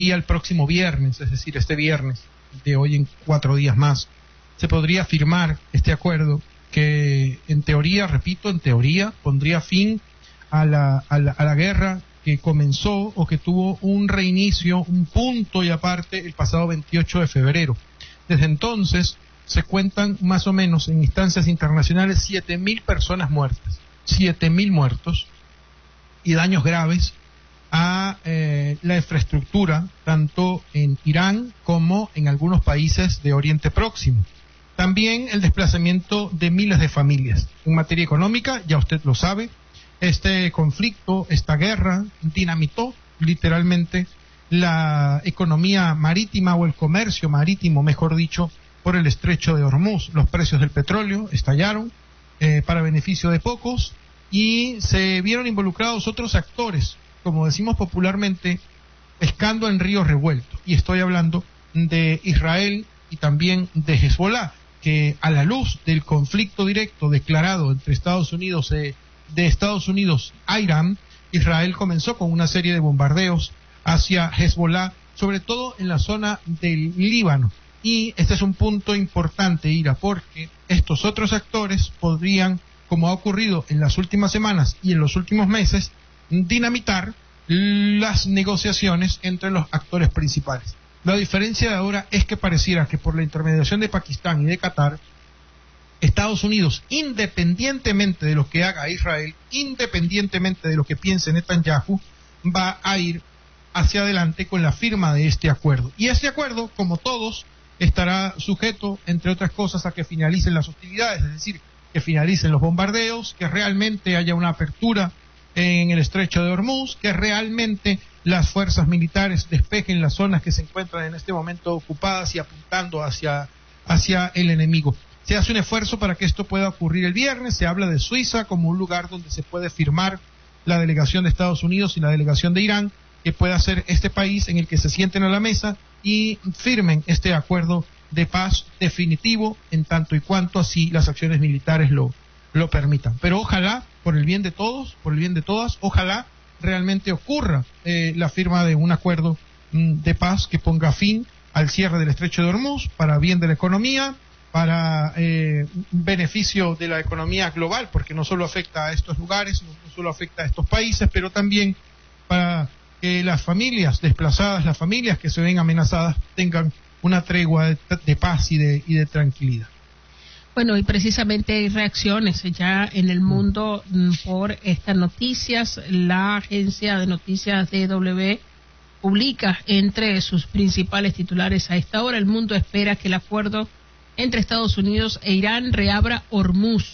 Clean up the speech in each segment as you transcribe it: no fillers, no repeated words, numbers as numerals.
y al próximo viernes, es decir, este viernes, de hoy en 4 días más, se podría firmar este acuerdo que en teoría, repito, en teoría, pondría fin a la guerra que comenzó o que tuvo un reinicio, un punto y aparte el pasado 28 de febrero. Desde entonces se cuentan más o menos en instancias internacionales 7.000 personas muertas, 7.000 muertos y daños graves a la infraestructura, tanto en Irán como en algunos países de Oriente Próximo. También el desplazamiento de miles de familias. En materia económica, ya usted lo sabe, este conflicto, esta guerra, dinamitó literalmente la economía marítima o el comercio marítimo, mejor dicho, por el estrecho de Hormuz. Los precios del petróleo estallaron para beneficio de pocos y se vieron involucrados otros actores, como decimos popularmente, pescando en río revuelto. Y estoy hablando de Israel y también de Hezbollah, que a la luz del conflicto directo declarado entre Estados Unidos, de Estados Unidos a Irán, Israel comenzó con una serie de bombardeos hacia Hezbollah, sobre todo en la zona del Líbano. Y este es un punto importante, Ira, porque estos otros actores podrían, como ha ocurrido en las últimas semanas y en los últimos meses, dinamitar las negociaciones entre los actores principales. La diferencia de ahora es que pareciera que por la intermediación de Pakistán y de Qatar, Estados Unidos, independientemente de lo que haga Israel, independientemente de lo que piense Netanyahu, va a ir hacia adelante con la firma de este acuerdo. Y este acuerdo, como todos, estará sujeto, entre otras cosas, a que finalicen las hostilidades, es decir, que finalicen los bombardeos, que realmente haya una apertura en el estrecho de Hormuz, que realmente las fuerzas militares despejen las zonas que se encuentran en este momento ocupadas y apuntando hacia el enemigo. Se hace un esfuerzo para que esto pueda ocurrir el viernes. Se habla de Suiza como un lugar donde se puede firmar la delegación de Estados Unidos y la delegación de Irán, que pueda ser este país en el que se sienten a la mesa y firmen este acuerdo de paz definitivo, en tanto y cuanto así las acciones militares lo permitan. Pero ojalá, por el bien de todos, por el bien de todas, ojalá realmente ocurra la firma de un acuerdo de paz que ponga fin al cierre del estrecho de Hormuz, para bien de la economía, para beneficio de la economía global, porque no solo afecta a estos lugares, no solo afecta a estos países, pero también para que las familias desplazadas, las familias que se ven amenazadas, tengan una tregua de paz y de tranquilidad. Bueno, y precisamente hay reacciones ya en el mundo por estas noticias. La agencia de noticias DW publica entre sus principales titulares a esta hora: el mundo espera que el acuerdo entre Estados Unidos e Irán reabra Hormuz.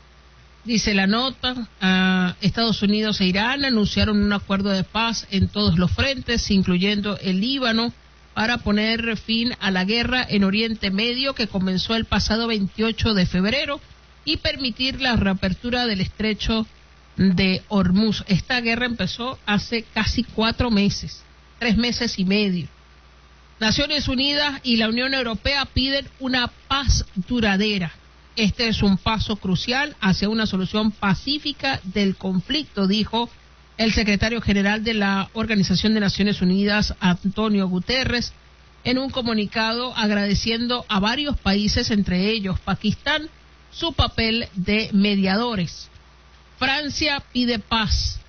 Dice la nota, Estados Unidos e Irán anunciaron un acuerdo de paz en todos los frentes, incluyendo el Líbano, para poner fin a la guerra en Oriente Medio que comenzó el pasado 28 de febrero y permitir la reapertura del estrecho de Hormuz. Esta guerra empezó hace casi 4 meses, 3 meses y medio. Naciones Unidas y la Unión Europea piden una paz duradera. Este es un paso crucial hacia una solución pacífica del conflicto, dijo el secretario general de la Organización de Naciones Unidas, Antonio Guterres, en un comunicado agradeciendo a varios países, entre ellos Pakistán, su papel de mediadores. Francia pide paz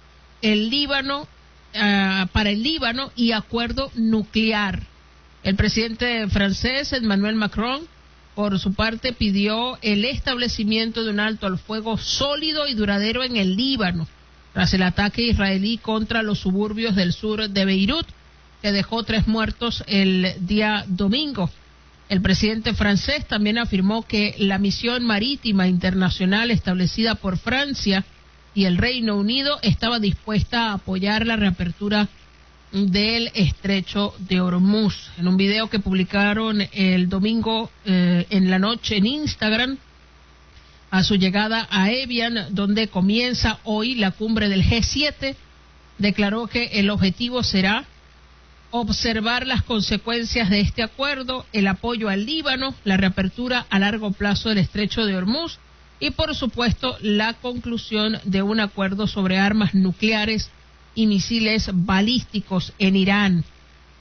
para el Líbano y acuerdo nuclear. El presidente francés, Emmanuel Macron, por su parte, pidió el establecimiento de un alto al fuego sólido y duradero en el Líbano, tras el ataque israelí contra los suburbios del sur de Beirut, que dejó 3 muertos el día domingo. El presidente francés también afirmó que la misión marítima internacional establecida por Francia y el Reino Unido estaba dispuesta a apoyar la reapertura del estrecho de Hormuz. En un video que publicaron el domingo en la noche en Instagram, a su llegada a Evian, donde comienza hoy la cumbre del G7, declaró que el objetivo será observar las consecuencias de este acuerdo, el apoyo al Líbano, la reapertura a largo plazo del estrecho de Hormuz y, por supuesto, la conclusión de un acuerdo sobre armas nucleares y misiles balísticos en Irán.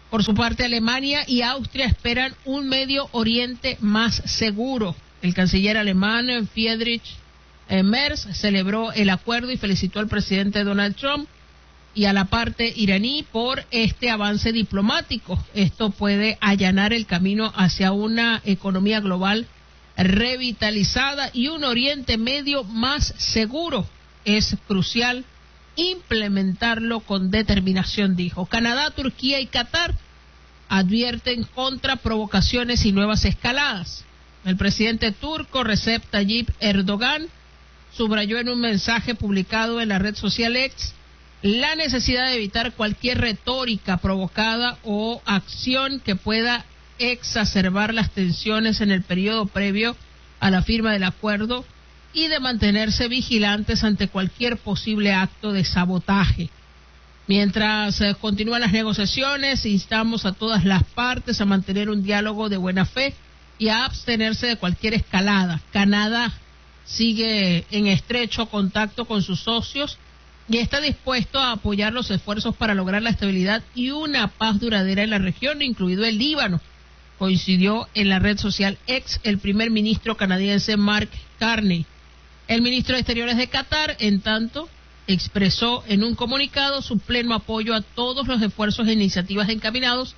Por su parte, Alemania y Austria esperan un Medio Oriente más seguro. El canciller alemán Friedrich Merz celebró el acuerdo y felicitó al presidente Donald Trump y a la parte iraní por este avance diplomático. Esto puede allanar el camino hacia una economía global revitalizada y un Oriente Medio más seguro. Es crucial implementarlo con determinación, dijo. Canadá, Turquía y Qatar advierten contra provocaciones y nuevas escaladas. El presidente turco Recep Tayyip Erdogan subrayó en un mensaje publicado en la red social X la necesidad de evitar cualquier retórica provocada o acción que pueda exacerbar las tensiones en el periodo previo a la firma del acuerdo y de mantenerse vigilantes ante cualquier posible acto de sabotaje. Mientras continúan las negociaciones, instamos a todas las partes a mantener un diálogo de buena fe y a abstenerse de cualquier escalada. Canadá sigue en estrecho contacto con sus socios y está dispuesto a apoyar los esfuerzos para lograr la estabilidad y una paz duradera en la región, incluido el Líbano. Coincidió en la red social X el primer ministro canadiense Mark Carney. El ministro de Exteriores de Qatar, en tanto, expresó en un comunicado su pleno apoyo a todos los esfuerzos e iniciativas encaminados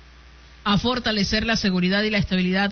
a fortalecer la seguridad y la estabilidad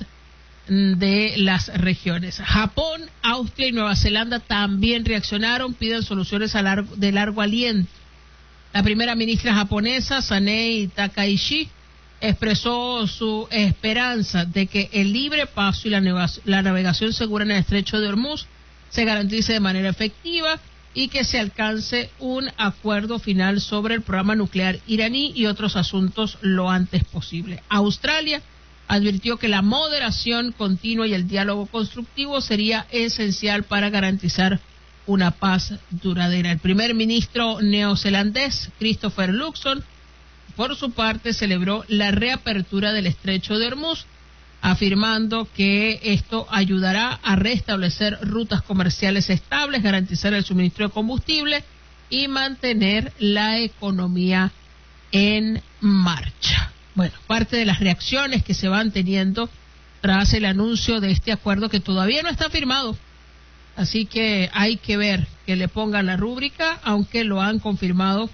de las regiones. Japón, Austria y Nueva Zelanda también reaccionaron, piden soluciones de largo aliento. La primera ministra japonesa, Sanei Takaishi, expresó su esperanza de que el libre paso y la navegación segura en el estrecho de Hormuz se garantice de manera efectiva y que se alcance un acuerdo final sobre el programa nuclear iraní y otros asuntos lo antes posible. Australia advirtió que la moderación continua y el diálogo constructivo sería esencial para garantizar una paz duradera. El primer ministro neozelandés, Christopher Luxon, por su parte, celebró la reapertura del estrecho de Hormuz, afirmando que esto ayudará a restablecer rutas comerciales estables, garantizar el suministro de combustible y mantener la economía en marcha. Bueno, parte de las reacciones que se van teniendo tras el anuncio de este acuerdo que todavía no está firmado. Así que hay que ver que le pongan la rúbrica, aunque lo han confirmado.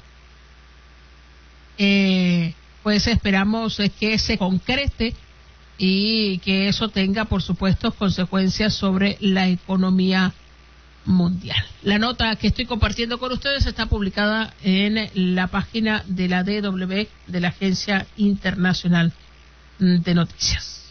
Pues esperamos que se concrete y que eso tenga, por supuesto, consecuencias sobre la economía mundial. La nota que estoy compartiendo con ustedes está publicada en la página de la DW, de la Agencia Internacional de Noticias.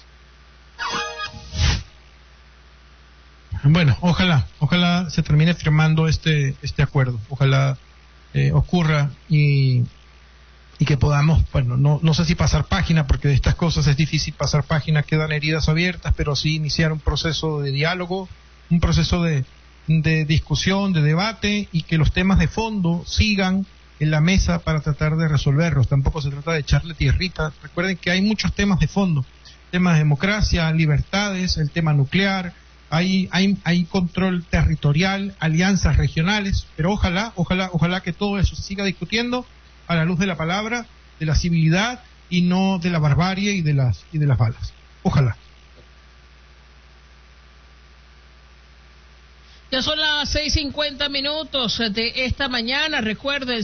Bueno, ojalá se termine firmando este acuerdo. Ojalá ocurra y que podamos, bueno, no sé si pasar página, porque de estas cosas es difícil pasar página, quedan heridas abiertas, pero sí iniciar un proceso de diálogo, un proceso de discusión, de debate, y que los temas de fondo sigan en la mesa para tratar de resolverlos. Tampoco se trata de echarle tierrita. Recuerden que hay muchos temas de fondo, temas de democracia, libertades, el tema nuclear, hay control territorial, alianzas regionales, pero ojalá que todo eso se siga discutiendo a la luz de la palabra, de la civilidad y no de la barbarie y de las balas. Ojalá. Ya son las 6:50 de esta mañana. Recuerden,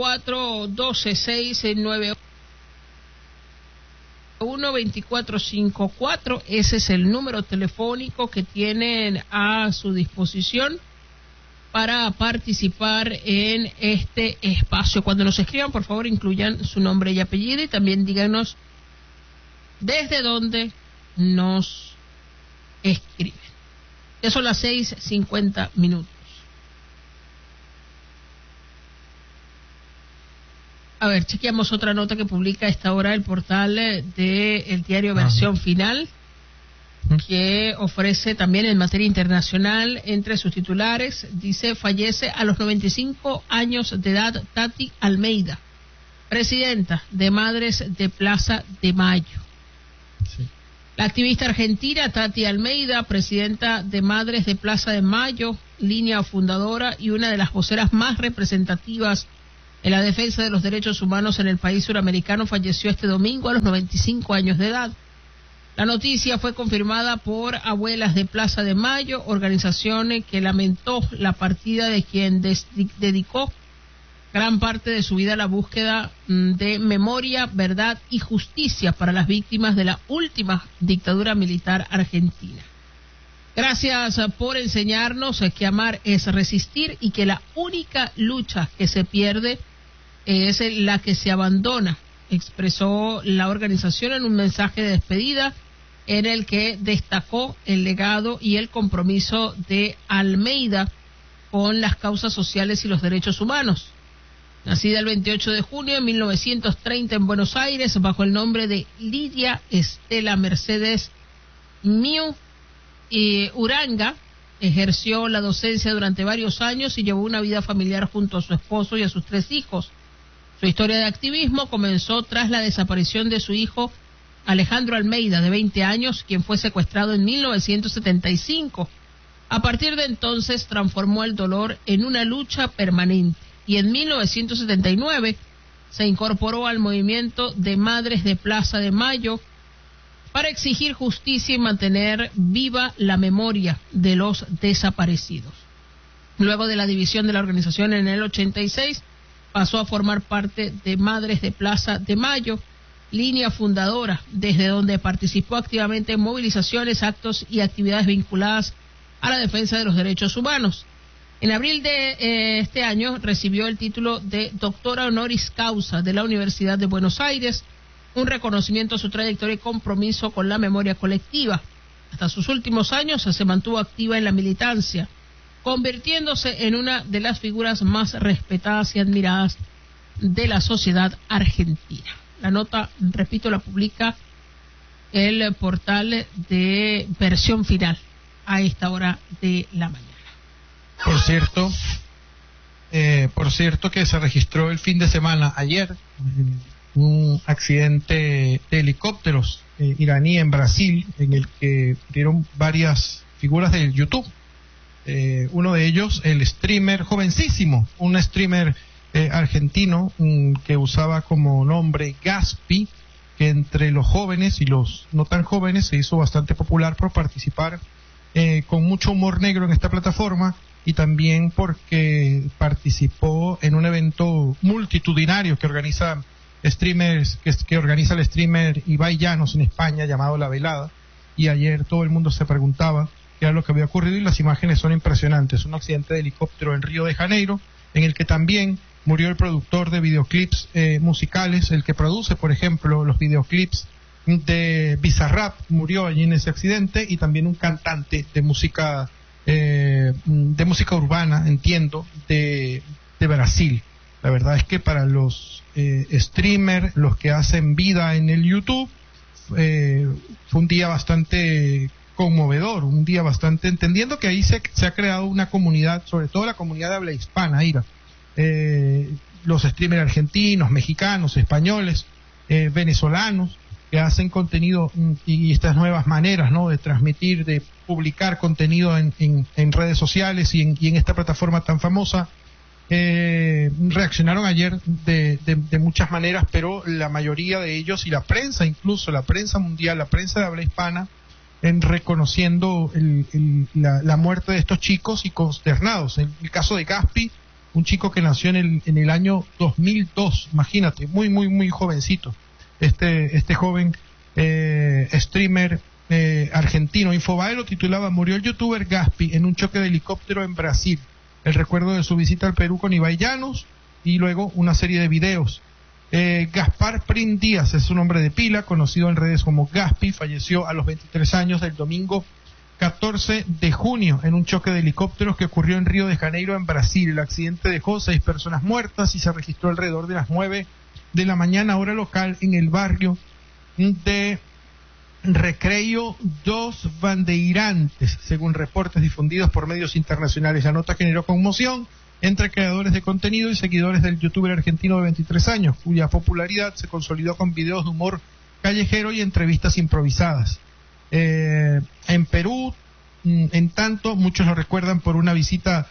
0412691254. Ese es el número telefónico que tienen a su disposición para participar en este espacio. Cuando nos escriban, por favor, incluyan su nombre y apellido y también díganos desde dónde nos escriben. Ya son las 6:50. A ver, chequeamos otra nota que publica a esta hora el portal del diario Versión Final, que ofrece también en materia internacional entre sus titulares. Dice: fallece a los 95 años de edad Tati Almeida, presidenta de Madres de Plaza de Mayo. Sí. La activista argentina Tati Almeida, presidenta de Madres de Plaza de Mayo, línea fundadora y una de las voceras más representativas en la defensa de los derechos humanos en el país suramericano, falleció este domingo a los 95 años de edad. La noticia fue confirmada por Abuelas de Plaza de Mayo, organización que lamentó la partida de quien dedicó gran parte de su vida a la búsqueda de memoria, verdad y justicia para las víctimas de la última dictadura militar argentina. Gracias por enseñarnos que amar es resistir y que la única lucha que se pierde es la que se abandona, expresó la organización en un mensaje de despedida en el que destacó el legado y el compromiso de Almeida con las causas sociales y los derechos humanos. Nacida el 28 de junio de 1930 en Buenos Aires bajo el nombre de Lidia Estela Mercedes Miu Uranga, ejerció la docencia durante varios años y llevó una vida familiar junto a su esposo y a sus 3 hijos. Su historia de activismo comenzó tras la desaparición de su hijo Alejandro Almeida, de 20 años, quien fue secuestrado en 1975. A partir de entonces transformó el dolor en una lucha permanente y en 1979 se incorporó al movimiento de Madres de Plaza de Mayo para exigir justicia y mantener viva la memoria de los desaparecidos. Luego de la división de la organización en el 86, pasó a formar parte de Madres de Plaza de Mayo, línea fundadora, desde donde participó activamente en movilizaciones, actos y actividades vinculadas a la defensa de los derechos humanos. En abril de este año recibió el título de doctora honoris causa de la Universidad de Buenos Aires, un reconocimiento a su trayectoria y compromiso con la memoria colectiva. Hasta sus últimos años se mantuvo activa en la militancia, convirtiéndose en una de las figuras más respetadas y admiradas de la sociedad argentina. La nota, repito, la publica el portal de Versión Final a esta hora de la mañana. Por cierto que se registró el fin de semana, ayer, un accidente de helicópteros iraní en Brasil, en el que murieron varias figuras del YouTube. Uno de ellos, el streamer jovencísimo, un streamer argentino que usaba como nombre Gaspi, que entre los jóvenes y los no tan jóvenes se hizo bastante popular por participar con mucho humor negro en esta plataforma, y también porque participó en un evento multitudinario que organiza streamers, que organiza el streamer Ibai Llanos en España, llamado La Velada, y ayer todo el mundo se preguntaba qué era lo que había ocurrido, y las imágenes son impresionantes. Un accidente de helicóptero en Río de Janeiro, en el que también murió el productor de videoclips musicales, el que produce, por ejemplo, los videoclips de Bizarrap, murió allí en ese accidente, y también un cantante de música urbana, entiendo, de Brasil. La verdad es que para los streamers, los que hacen vida en el YouTube, fue un día bastante conmovedor, un día bastante, entendiendo que ahí se ha creado una comunidad, sobre todo la comunidad de habla hispana, Ira. Los streamers argentinos, mexicanos, españoles, venezolanos, que hacen contenido y estas nuevas maneras, ¿no?, de transmitir, de publicar contenido en redes sociales y en esta plataforma tan famosa. Reaccionaron ayer de muchas maneras, pero la mayoría de ellos, y la prensa, incluso la prensa mundial, la prensa de habla hispana, reconociendo la muerte de estos chicos y consternados. En el caso de Gaspi, un chico que nació en el año 2002, imagínate, muy jovencito. Este joven streamer argentino. Infobae lo titulaba: murió el youtuber Gaspi en un choque de helicóptero en Brasil. El recuerdo de su visita al Perú con Ibai Llanos, y luego una serie de videos. Gaspar Prim Díaz es su nombre de pila, conocido en redes como Gaspi, falleció a los 23 años del domingo 14 de junio en un choque de helicópteros que ocurrió en Río de Janeiro, en Brasil. El accidente dejó 6 personas muertas y se registró alrededor de las 9 de la mañana, hora local, en el barrio de Recreio dos Bandeirantes, según reportes difundidos por medios internacionales. La nota generó conmoción entre creadores de contenido y seguidores del youtuber argentino de 23 años, cuya popularidad se consolidó con videos de humor callejero y entrevistas improvisadas. En Perú, en tanto, muchos lo recuerdan por una visita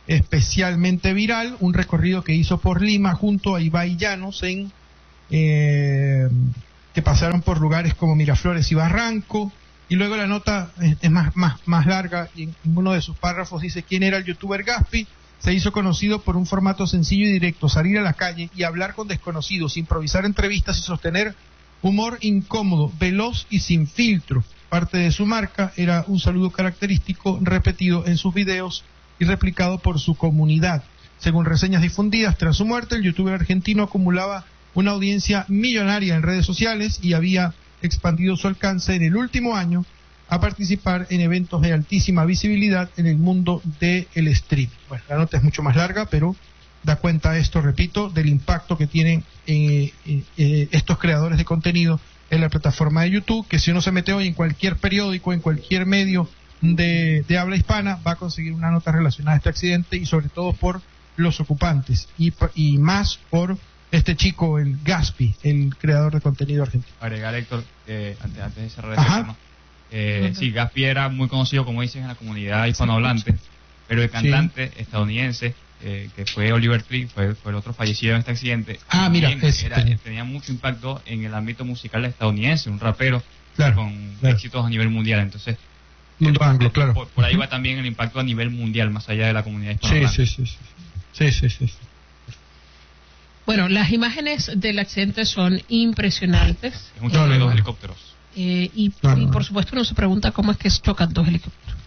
especialmente viral, un recorrido que hizo por Lima junto a Ibai Llanos que pasaron por lugares como Miraflores y Barranco. Y luego la nota es más larga, y en uno de sus párrafos dice: ¿quién era el youtuber Gaspi? Se hizo conocido por un formato sencillo y directo: salir a la calle y hablar con desconocidos, improvisar entrevistas y sostener humor incómodo, veloz y sin filtro. Parte de su marca era un saludo característico repetido en sus videos y replicado por su comunidad. Según reseñas difundidas tras su muerte, el youtuber argentino acumulaba una audiencia millonaria en redes sociales y había expandido su alcance en el último año a participar en eventos de altísima visibilidad en el mundo del streaming. Bueno, la nota es mucho más larga, pero da cuenta esto, repito, del impacto que tienen estos creadores de contenido en la plataforma de YouTube, que si uno se mete hoy en cualquier periódico, en cualquier medio de habla hispana, va a conseguir una nota relacionada a este accidente, y sobre todo por los ocupantes, y más por este chico, el Gaspi, el creador de contenido argentino. Agregar, Héctor, antes de cerrar este tema, sí, Gaspi era muy conocido, como dicen, en la comunidad hispanohablante, pero el cantante estadounidense, que fue Oliver Tree, fue el otro fallecido en este accidente, tenía mucho impacto en el ámbito musical estadounidense, un rapero con éxitos a nivel mundial. Entonces, mundo anglo, claro. Por ahí va también el impacto a nivel mundial, más allá de la comunidad hispanohablante. Sí. Bueno, las imágenes del accidente son impresionantes. Es un choque de dos helicópteros. Y por supuesto uno se pregunta cómo es que chocan dos helicópteros.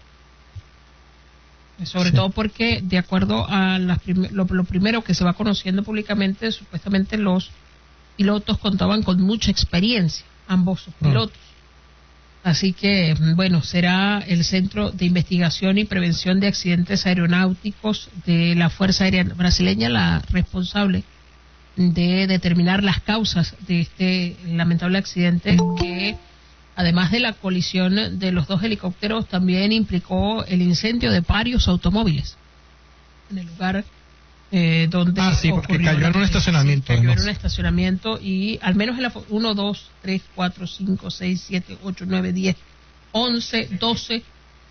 Sobre todo porque, de acuerdo a lo primero que se va conociendo públicamente, supuestamente los pilotos contaban con mucha experiencia, ambos pilotos. Así que, bueno, será el Centro de Investigación y Prevención de Accidentes Aeronáuticos de la Fuerza Aérea Brasileña la responsable de determinar las causas de este lamentable accidente, que además de la colisión de los dos helicópteros también implicó el incendio de varios automóviles en el lugar donde porque cayó en un estacionamiento. Cayó en un estacionamiento, y al menos en la 1, 2, 3, 4, 5, 6, 7, 8, 9, 10, 11, 12.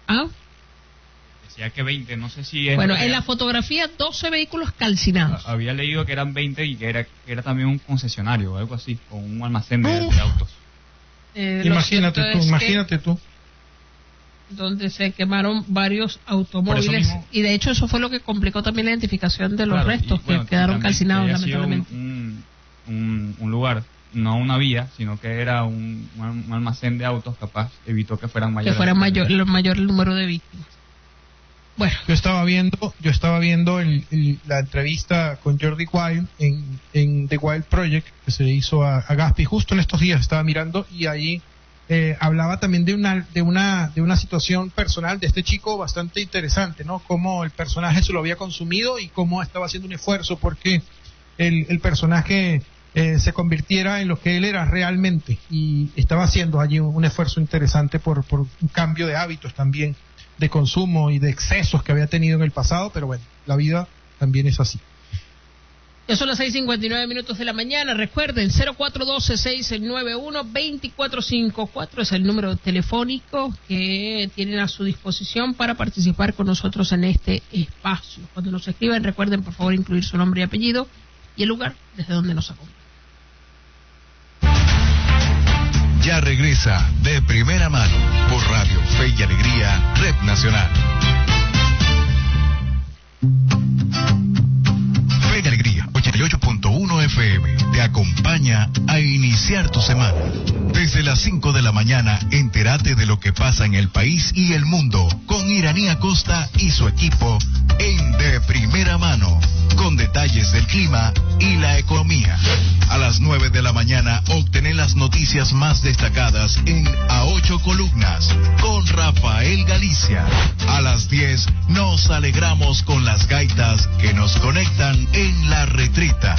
Decía que 20, no sé si es... Bueno, en la fotografía 12 vehículos calcinados. Había leído que eran 20 y que era también un concesionario o algo así, con un almacén de autos. Imagínate tú. Donde se quemaron varios automóviles, y de hecho eso fue lo que complicó también la identificación de los restos, que quedaron calcinados, lamentablemente. Un lugar, no una vía, sino que era un almacén de autos, capaz evitó que fueran mayores. El mayor número de víctimas. Bueno, yo estaba viendo la entrevista con Jordi Wild en The Wild Project que se le hizo a Gaspi justo en estos días. Estaba mirando, y ahí hablaba también de una situación personal de este chico bastante interesante, ¿no? Cómo el personaje se lo había consumido y cómo estaba haciendo un esfuerzo porque el personaje se convirtiera en lo que él era realmente, y estaba haciendo allí un esfuerzo interesante por un cambio de hábitos también, de consumo y de excesos que había tenido en el pasado. Pero bueno, la vida también es así. Ya son las 6:59 de la mañana. Recuerden, 0412-691-2454 es el número telefónico que tienen a su disposición para participar con nosotros en este espacio. Cuando nos escriban, recuerden por favor incluir su nombre y apellido y el lugar desde donde nos acompañan. Ya regresa De Primera Mano por Radio Fe y Alegría, Red Nacional. Fe y Alegría 88.1 FM te acompaña a iniciar tu semana. Desde las 5 de la mañana, entérate de lo que pasa en el país y el mundo con Iraní Acosta y su equipo en De Primera Mano, con detalles del clima y la economía. A las 9 de la mañana, obtener las noticias más destacadas en A 8 Columnas con Rafael Galicia. A las 10 nos alegramos con las gaitas que nos conectan en La Retrita.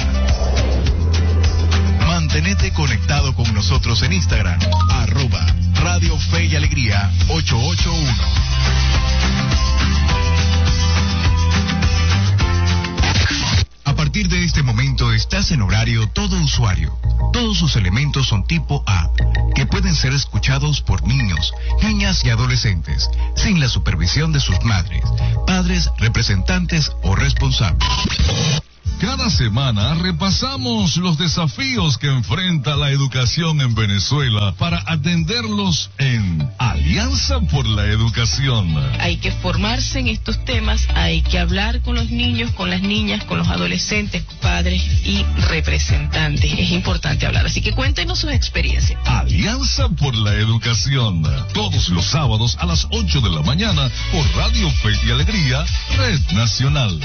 Mantenete conectado con nosotros en Instagram, @Radio Fe y Alegría 881. A partir de este momento estás en horario todo usuario. Todos sus elementos son tipo A, que pueden ser ser escuchados por niños, niñas y adolescentes, sin la supervisión de sus madres, padres, representantes o responsables. Cada semana repasamos los desafíos que enfrenta la educación en Venezuela para atenderlos en Alianza por la Educación. Hay que formarse en estos temas, hay que hablar con los niños, con las niñas, con los adolescentes, padres y representantes. Es importante hablar, así que cuéntenos sus experiencias. Alianza por la Educación, todos los sábados a las 8 de la mañana por Radio Fe y Alegría, Red Nacional.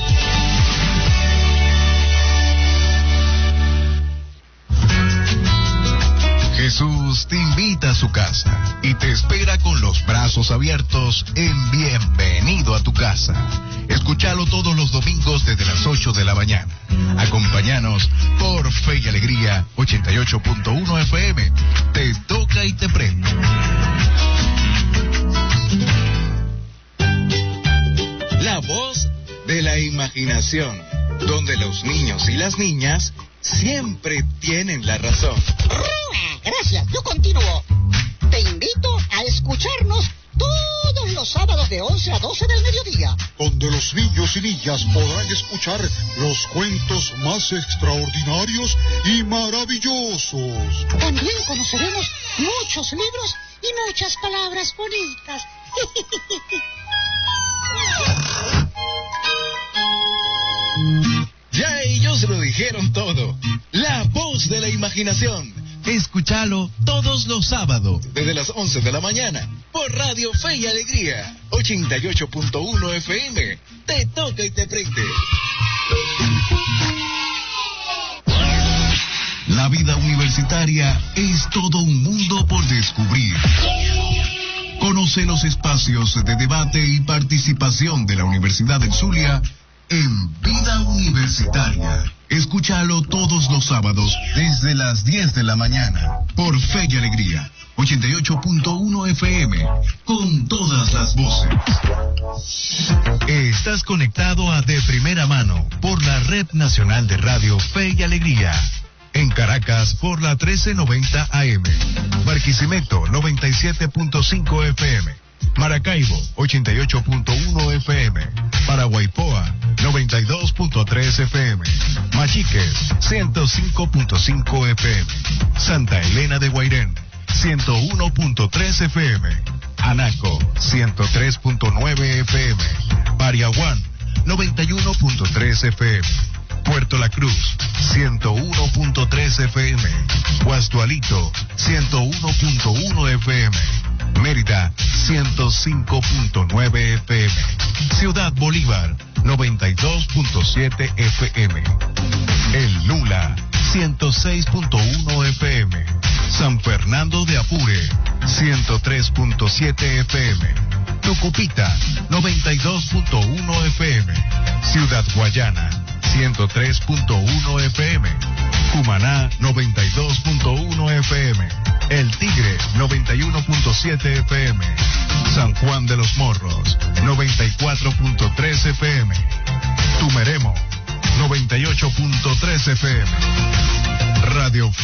Jesús te invita a su casa y te espera con los brazos abiertos en Bienvenido a tu casa. Escúchalo todos los domingos desde las 8 de la mañana. Acompáñanos por Fe y Alegría 88.1 FM. Te toca y te prende. La voz de la imaginación, donde los niños y las niñas siempre tienen la razón. Gracias, yo continúo. Te invito a escucharnos todos los sábados de 11 a 12 del mediodía, donde los niños y niñas podrán escuchar los cuentos más extraordinarios y maravillosos. También conoceremos muchos libros y muchas palabras bonitas. Ya ellos lo dijeron todo. La voz de la imaginación. Escúchalo todos los sábados desde las 11 de la mañana por Radio Fe y Alegría 88.1 FM. Te toca y te prende. La vida universitaria es todo un mundo por descubrir. Conoce los espacios de debate y participación de la Universidad del Zulia en Vida Universitaria. Escúchalo todos los sábados desde las 10 de la mañana por Fe y Alegría 88.1 FM con todas las voces. Estás conectado a De Primera Mano por la Red Nacional de Radio Fe y Alegría. En Caracas por la 1390 AM, Barquisimeto 97.5 FM, Maracaibo 88.1 FM, Paraguaypoa 92.3 FM, Machiques 105.5 FM, Santa Elena de Guairén 101.3 FM, Anaco 103.9 FM, Pariaguán 91.3 FM, Puerto La Cruz 101.3 FM, Guastualito 101.1 FM, Mérida 105.9 FM, Ciudad Bolívar 92.7 FM, El Nula 106.1 FM, San Fernando de Apure 103.7 FM, Tucupita 92.1 FM, Ciudad Guayana 103.1 FM, Cumaná 92.1 FM, El Tigre 91.7 FM, San Juan de los Morros 94.3 FM, Tumeremo 98.3 FM, Radio